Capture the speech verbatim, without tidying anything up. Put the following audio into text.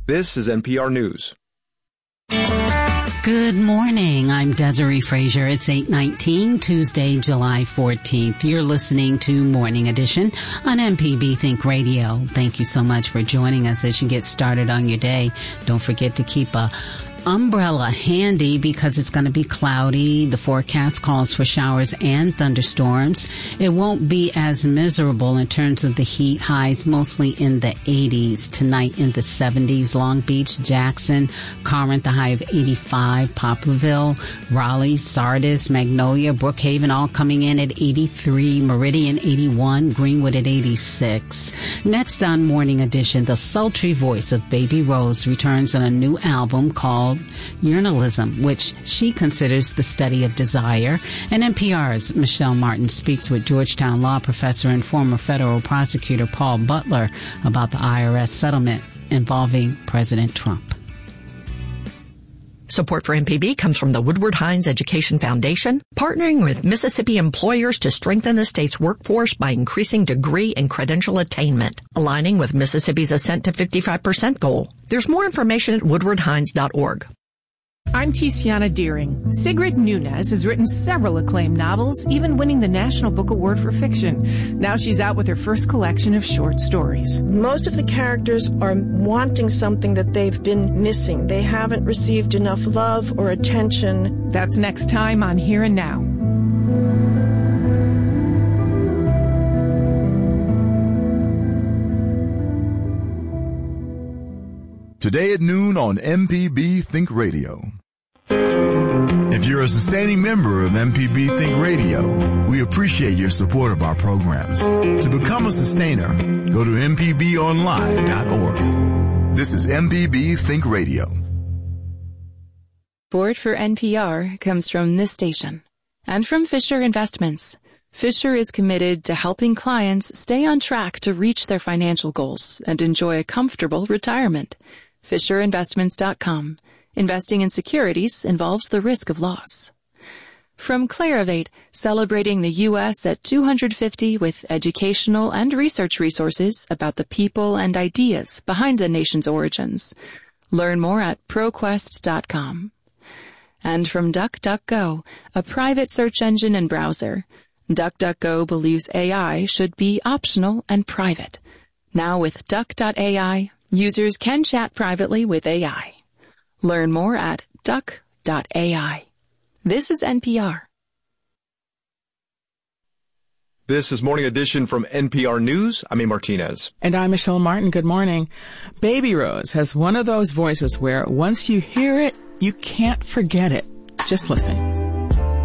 This is N P R News. Good morning. I'm Desiree Frazier. It's eight nineteen, Tuesday, July fourteenth. You're listening to Morning Edition on M P B Think Radio. Thank you so much for joining us as you get started on your day. Don't forget to keep a umbrella handy because it's going to be cloudy. The forecast calls for showers and thunderstorms. It won't be as miserable in terms of the heat. Highs mostly in the eighties. Tonight in the seventies. Long Beach, Jackson, Corinth, a high of eighty-five. Poplarville, Raleigh, Sardis, Magnolia, Brookhaven, all coming in at eighty-three. Meridian, eighty-one. Greenwood at eighty-six. Next on Morning Edition, the sultry voice of Baby Rose returns on a new album called Yearnalism, which she considers the study of desire. And N P R's Michelle Martin speaks with Georgetown law professor and former federal prosecutor Paul Butler about the I R S settlement involving President Trump. Support for M P B comes from the Woodward Hines Education Foundation, partnering with Mississippi employers to strengthen the state's workforce by increasing degree and credential attainment, aligning with Mississippi's Ascent to fifty-five percent goal. There's more information at woodward hines dot org. I'm Tiziana Deering. Sigrid Nunez has written several acclaimed novels, even winning the National Book Award for Fiction. Now she's out with her first collection of short stories. Most of the characters are wanting something that they've been missing. They haven't received enough love or attention. That's next time on Here and Now. Today at noon on M P B Think Radio. If you're a sustaining member of M P B Think Radio, we appreciate your support of our programs. To become a sustainer, go to m p b online dot org. This is M P B Think Radio. Support for N P R comes from this station and from Fisher Investments. Fisher is committed to helping clients stay on track to reach their financial goals and enjoy a comfortable retirement. Fisher Investments dot com. Investing in securities involves the risk of loss. From Clarivate, celebrating the U S at two hundred fifty with educational and research resources about the people and ideas behind the nation's origins. Learn more at ProQuest dot com. And from DuckDuckGo, a private search engine and browser. DuckDuckGo believes A I should be optional and private. Now with Duck dot A I, users can chat privately with A I. Learn more at Duck dot A I. This is N P R. This is Morning Edition from N P R News. I'm A. Martinez. And I'm Michelle Martin. Good morning. Baby Rose has one of those voices where once you hear it, you can't forget it. Just listen.